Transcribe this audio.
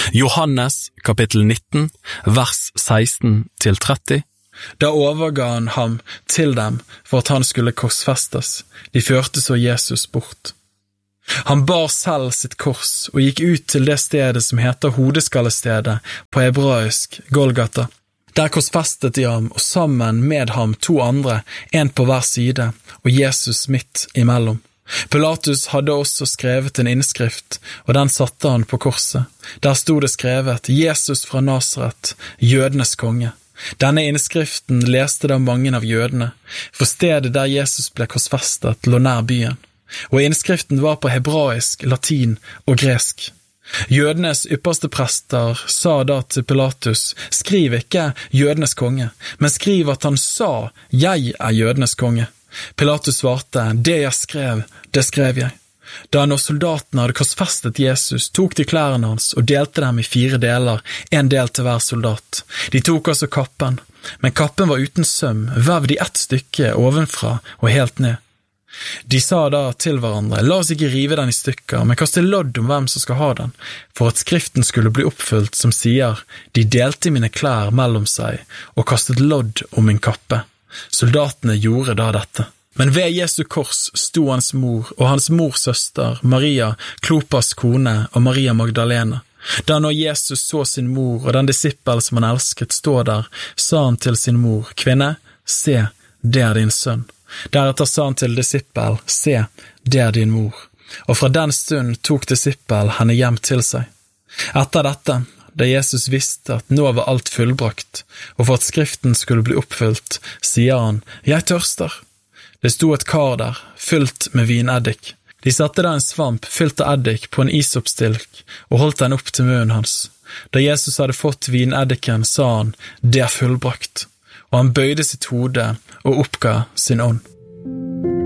Johannes kapittel 19, vers 16-30. Da overga han ham til dem for at han skulle korsfestes. De førte så Jesus bort. Han bar selv sitt kors og gikk ut til det stedet som heter Hodeskallestedet på hebraisk Golgata. Der korsfestet de ham, og sammen med ham 2 andre, en på hver side, og Jesus midt imellom. Pilatus hadde også skrevet en innskrift, og den satte han på korset. Der stod det skrevet, Jesus fra Nasaret, jødenes konge. Denne innskriften leste da mange av jødene, for stedet der Jesus ble korsfestet lå nær byen, og innskriften var på hebraisk, latin og gresk. Jødenes ypperste prester sa da til Pilatus, skriv ikke jødenes konge, men skriv at han sa, jeg er jødenes konge. Pilatus svarte, det jeg skrev, det skrev jeg. Da når soldatene hadde korsfestet Jesus, tok de klærne hans og delte dem i 4 deler, en del til hver soldat. De tok også kappen, men kappen var uten søm, vevd i 1 stykke ovenfra og helt ned. De sa da til hverandre, la oss ikke rive den i stykker, men kaste lodd om hvem som skal ha den, for at skriften skulle bli oppfylt som sier, de delte mine klær mellom seg og kastet lodd om min kappe. Soldatene gjorde da dette. Men ved Jesu kors sto hans mor og hans mors søster, Maria, Klopas kone og Maria Magdalena. Da når Jesus så sin mor og den disippel som han elsket stå der, sa han til sin mor, kvinne, se, det er din sønn. Deretter sa han til disippel, se, det er din mor. Og fra den stund tok disippel henne hjem til seg. Etter dette, da Jesus visste at nå var alt fullbrakt, og for at skriften skulle bli oppfylt, sier han, jeg tørster. Det sto et kar der, fylt med vineddik. De satte da en svamp fylt av eddik på en isoppstilk og holdt den opp til munnen hans. Da Jesus hadde fått vineddiken, sa han, det er fullbrakt. Og han bøyde sitt hode og oppga sin ånd.